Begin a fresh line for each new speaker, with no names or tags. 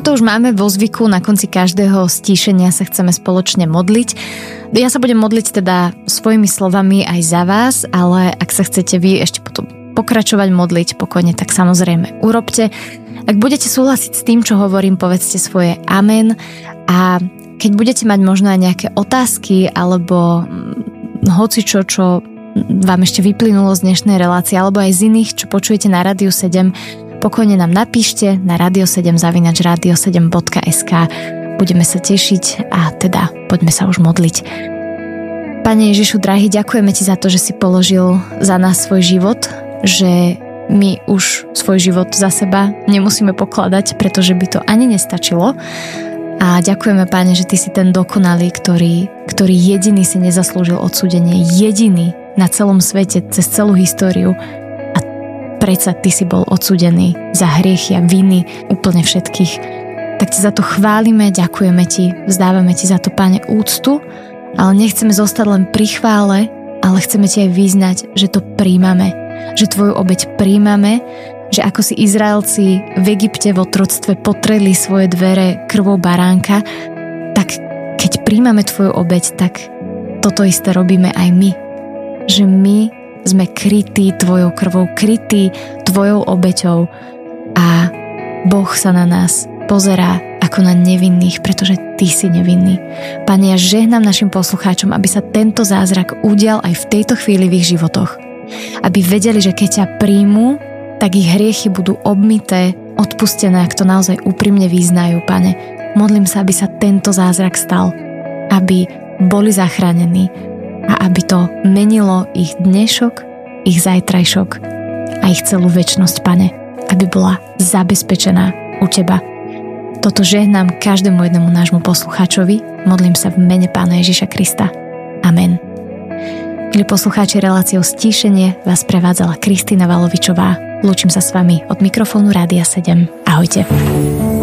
to už máme vo zvyku, na konci každého stíšenia sa chceme spoločne modliť. Ja sa budem modliť teda svojimi slovami aj za vás, ale ak sa chcete vy ešte potom pokračovať modliť pokojne, tak samozrejme urobte. Ak budete súhlasiť s tým, čo hovorím, povedzte svoje amen, a keď budete mať možno aj nejaké otázky alebo hocičo, čo vám ešte vyplynulo z dnešnej relácie alebo aj z iných, čo počujete na Rádiu 7, pokojne nám napíšte na radio7@radio7.sk. Budeme sa tešiť a teda poďme sa už modliť. Pane Ježišu drahý, ďakujeme Ti za to, že si položil za nás svoj život, že my už svoj život za seba nemusíme pokladať, pretože by to ani nestačilo. A ďakujeme, Pane, že Ty si ten dokonalý, ktorý jediný si nezaslúžil odsúdenie, jediný na celom svete, cez celú históriu. A predsa Ty si bol odsúdený za hriechy a viny úplne všetkých. Tak Ti za to chválime, ďakujeme Ti, vzdávame Ti za to, Pane, úctu, ale nechceme zostať len pri chvále, ale chceme Ti aj vyznať, že to príjmame, že Tvoju obeť príjmame, že ako si Izraelci v Egypte v otroctve potreli svoje dvere krvou baránka, tak keď príjmame Tvoju obeť, tak toto isté robíme aj my. Že my sme krytí Tvojou krvou, krytí Tvojou obeťou a Boh sa na nás pozerá ako na nevinných, pretože Ty si nevinný. Pane, ja žehnám našim poslucháčom, aby sa tento zázrak udial aj v tejto chvíli v ich životoch. Aby vedeli, že keď ťa príjmu, tak ich hriechy budú obmyté, odpustené, ak to naozaj úprimne vyznajú, Pane. Modlím sa, aby sa tento zázrak stal, aby boli zachránení a aby to menilo ich dnešok, ich zajtrajšok a ich celú večnosť, Pane. Aby bola zabezpečená u Teba. Toto žehnám každému jednému nášmu poslucháčovi. Modlím sa v mene Pána Ježiša Krista. Amen. Milí poslucháči, reláciou Stíšenie vás prevádzala Kristína Valovičová. Lúčim sa s vami od mikrofónu Rádia 7. Ahojte.